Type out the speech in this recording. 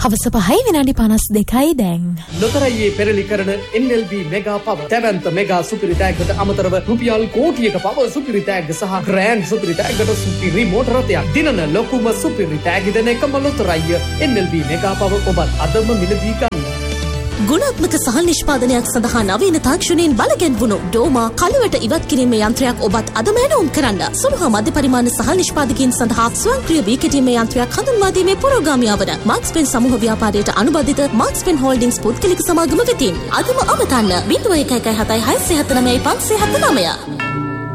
හවස 5:52 දැන්. ලොතරැයියේ පෙරලි කරන NLB මෙගා පව තැවැන්ත මෙගා සුපිරි තෑග්ගට අමතරව රුපියල් කෝටියක පව සුපිරි තෑග්ග සහ ග්‍රෑන්ඩ් සුපිරි තෑග්ගට සුපිරි මෝටර රථයක් දිනන ලොකුම සුපිරි තෑග්ග දෙන එකම ලොතරැයිය NLB මෙගා පව ඔබත් අදම මිලදී ගන්න. ගුණාත්මක සහල් නිෂ්පාදනයක් සඳහා නවීන තාක්ෂණයෙන් බලගැන්වුණු ඩෝමා කළුවට ඉවත් කිරීමේ යන්ත්‍රයක් ඔබත් අදම ඇනවුම් කරන්න. සුළු හා මධ්‍ය පරිමාණ සහල් නිෂ්පාදකයන් සඳහා ස්වයංක්‍රීය වී කැටීමේ යන්ත්‍රයක් හඳුන්වා දීමේ පුරෝගාමී අවන මාක්ස්පෙන් සමූහ ව්‍යාපාරයට අනුබද්ධිත මාක්ස්පෙන් හෝල්ඩින්ග්ස් පුද්ගලික සමාගම වෙතින් අදම අමතන්න 0117 679 579